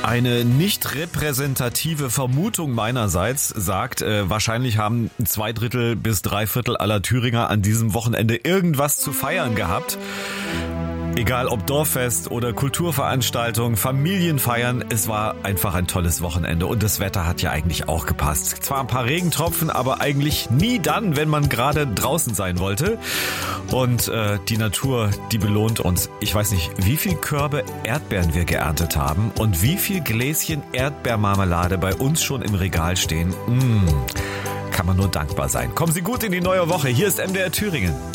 Eine nicht repräsentative Vermutung meinerseits sagt, wahrscheinlich haben 2/3 bis 3/4 aller Thüringer an diesem Wochenende irgendwas zu feiern gehabt. Egal ob Dorffest oder Kulturveranstaltung, Familienfeiern, es war einfach ein tolles Wochenende und das Wetter hat ja eigentlich auch gepasst. Zwar ein paar Regentropfen, aber eigentlich nie dann, wenn man gerade draußen sein wollte. Und die Natur, die belohnt uns. Ich weiß nicht, wie viel Körbe Erdbeeren wir geerntet haben und wie viel Gläschen Erdbeermarmelade bei uns schon im Regal stehen. Kann man nur dankbar sein. Kommen Sie gut in die neue Woche. Hier ist MDR Thüringen.